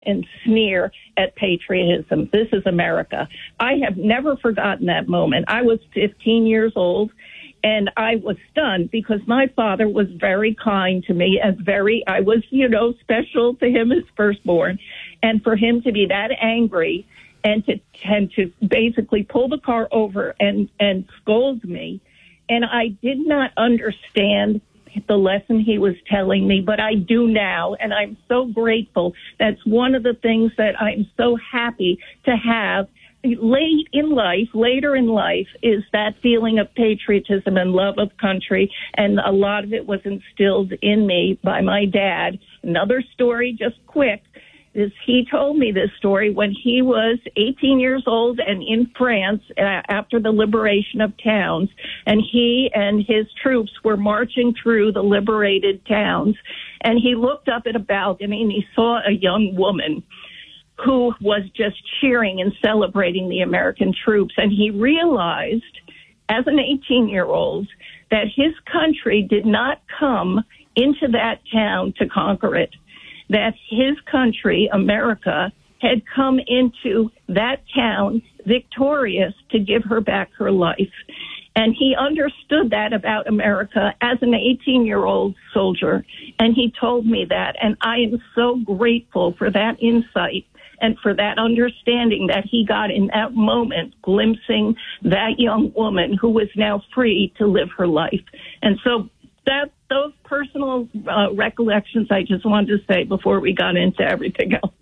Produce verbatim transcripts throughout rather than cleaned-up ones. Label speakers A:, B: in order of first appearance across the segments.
A: and sneer at patriotism. This is America. I have never forgotten that moment. I was fifteen years old, and I was stunned because my father was very kind to me and very, I was, you know, special to him as firstborn. And for him to be that angry and to tend to basically pull the car over and, and scold me. And I did not understand the lesson he was telling me, but I do now, and I'm so grateful. That's one of the things that I'm so happy to have late in life, later in life, is that feeling of patriotism and love of country, and a lot of it was instilled in me by my dad. Another story, just quick, is he told me this story when he was eighteen years old and in France uh, after the liberation of towns, and he and his troops were marching through the liberated towns, and he looked up at a balcony and he saw a young woman who was just cheering and celebrating the American troops, and he realized as an eighteen-year-old that his country did not come into that town to conquer it, that his country, America, had come into that town victorious to give her back her life. And he understood that about America as an eighteen-year-old soldier, and he told me that. And I am so grateful for that insight and for that understanding that he got in that moment, glimpsing that young woman who was now free to live her life. And so that those personal uh, recollections I just wanted to say before we got into everything else.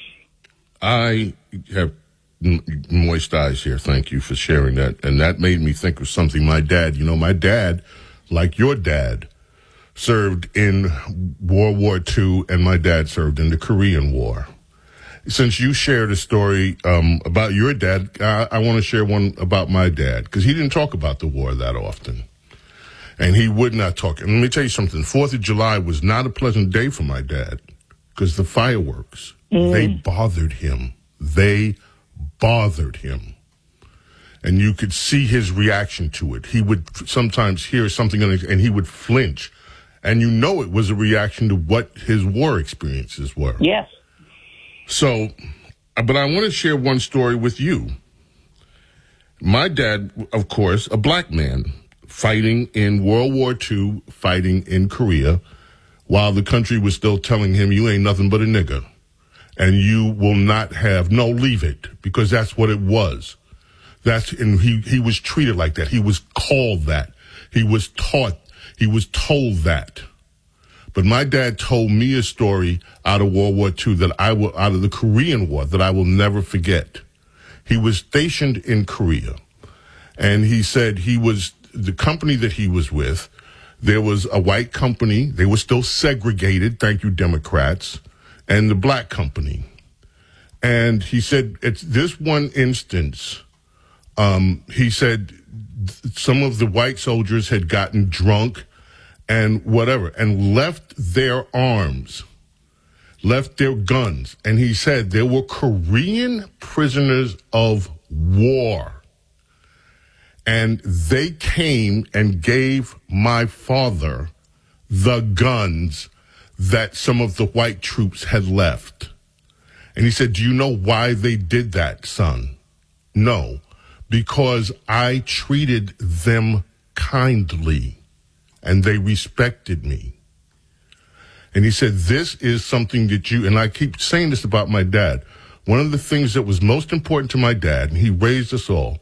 B: I have moist eyes here. Thank you for sharing that. And that made me think of something my dad, you know, my dad, like your dad, served in World War Two, and my dad served in the Korean War. Since you shared a story um, about your dad, I, I want to share one about my dad, because he didn't talk about the war that often. And he would not talk. And let me tell you something. Fourth of July was not a pleasant day for my dad, because the fireworks, mm. they bothered him. They bothered him. And you could see his reaction to it. He would sometimes hear something and he would flinch. And you know it was a reaction to what his war experiences were.
A: Yes.
B: So, but I want to share one story with you. My dad, of course, a black man, fighting in World War Two, fighting in Korea, while the country was still telling him, you ain't nothing but a nigger, and you will not have, no, leave it, because that's what it was. That's, and he, he was treated like that. He was called that. He was taught, he was told that. But my dad told me a story out of World War Two that I will, out of the Korean War, that I will never forget. He was stationed in Korea, and he said he was, the company that he was with, there was a white company, they were still segregated, thank you Democrats, and the black company. And he said, it's this one instance, um, he said some of the white soldiers had gotten drunk and whatever, and left their arms, left their guns. And he said there were Korean prisoners of war. And they came and gave my father the guns that some of the white troops had left. And he said, do you know why they did that, son? No, because I treated them kindly and they respected me. And he said, this is something that you, and I keep saying this about my dad, one of the things that was most important to my dad, and he raised us all,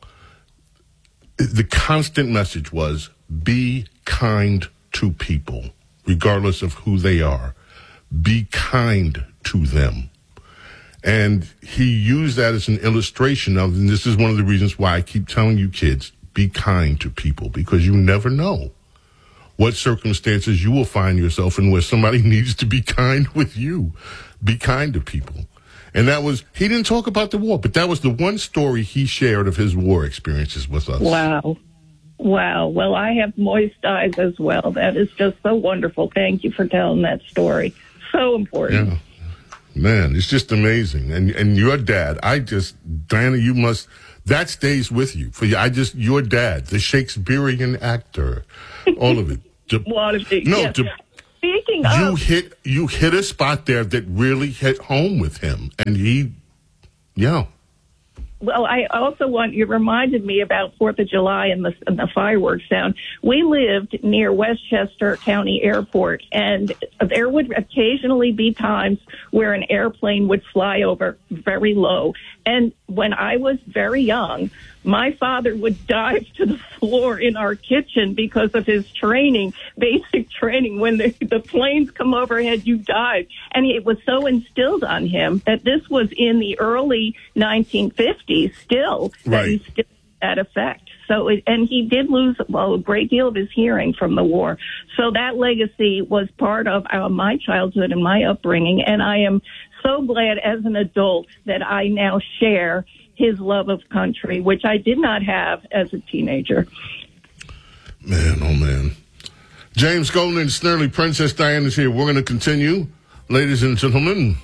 B: the constant message was, be kind to people, regardless of who they are. Be kind to them. And he used that as an illustration of, and this is one of the reasons why I keep telling you kids, be kind to people, because you never know what circumstances you will find yourself in where somebody needs to be kind with you. Be kind to people. And that was, he didn't talk about the war, but that was the one story he shared of his war experiences with us.
A: Wow. Wow. Well, I have moist eyes as well. That is just so wonderful. Thank you for telling that story. So important.
B: Yeah. Man, it's just amazing. And and your dad, I just, Diana, you must, that stays with you. For you, I just, your dad, the Shakespearean actor, all of it. To,
A: a lot of it,
B: no,
A: yes.
B: to,
A: Speaking
B: you
A: of,
B: hit you hit a spot there that really hit home with him, and he, yeah.
A: well, I also want you reminded me about Fourth of July and the, and the fireworks sound. We lived near Westchester County Airport, and there would occasionally be times where an airplane would fly over very low. And when I was very young, my father would dive to the floor in our kitchen because of his training, basic training. When the, the planes come overhead, you dive. And it was so instilled on him that this was in the early nineteen fifties still, that
B: Right.
A: he still had that effect. So, it, and he did lose, well, a great deal of his hearing from the war. So that legacy was part of uh, my childhood and my upbringing. And I am so glad as an adult that I now share his love of country, which I did not have as a teenager.
B: Man, oh man. James Golden and Snurley, Princess Diana is here. We're going to continue. Ladies and gentlemen.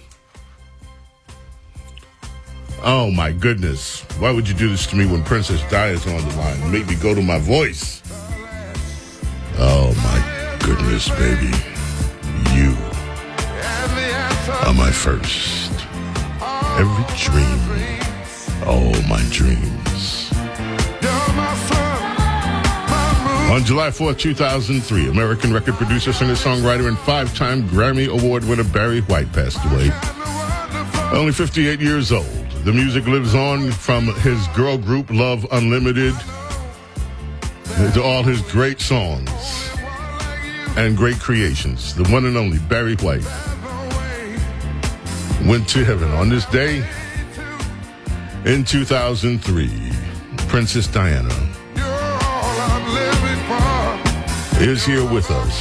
B: Oh my goodness. Why would you do this to me when Princess Di is on the line? Make me go to my voice. Oh my goodness, baby. You are my first. Every dream. Oh, my dreams. On July fourth, two thousand three, American record producer, singer-songwriter, and five-time Grammy Award winner Barry White passed away. Only fifty-eight years old. The music lives on from his girl group Love Unlimited to all his great songs and great creations. The one and only Barry White went to heaven on this day in two thousand three. Princess Diana is here with us.